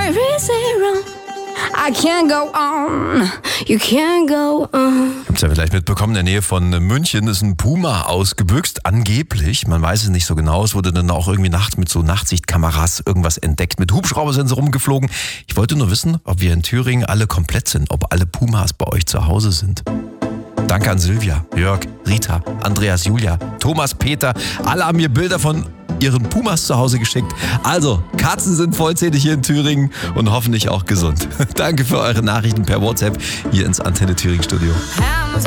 zero. I can't go on, you can't go on. Habt ihr vielleicht mitbekommen, in der Nähe von München ist ein Puma ausgebüxt, angeblich. Man weiß es nicht so genau. Es wurde dann auch irgendwie nachts mit so Nachtsichtkameras irgendwas entdeckt. Mit Hubschrauber sind sie rumgeflogen. Ich wollte nur wissen, ob wir in Thüringen alle komplett sind, ob alle Pumas bei euch zu Hause sind. Danke an Silvia, Jörg, Rita, Andreas, Julia, Thomas, Peter. Alle haben mir Bilder von ihren Pumas zu Hause geschickt. Also, Katzen sind vollzählig hier in Thüringen und hoffentlich auch gesund. Danke für eure Nachrichten per WhatsApp hier ins Antenne Thüringen Studio. Hands